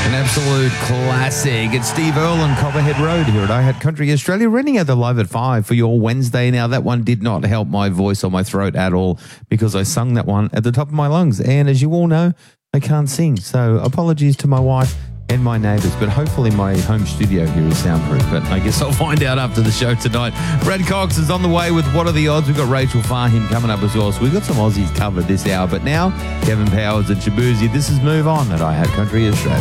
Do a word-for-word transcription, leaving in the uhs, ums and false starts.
An absolute classic. It's Steve Earle and Copperhead Road here at I Had Country Australia, running out the live at five for your Wednesday. Now, that one did not help my voice or my throat at all because I sung that one at the top of my lungs. And as you all know, I can't sing. So apologies to my wife and my neighbours, but hopefully my home studio here is soundproof. But I guess I'll find out after the show tonight. Brad Cox is on the way with What Are the Odds? We've got Rachel Fahim coming up as well. So we've got some Aussies covered this hour. But now, Kevin Powers and Shabuzi. This is Move On at I Had Country Australia.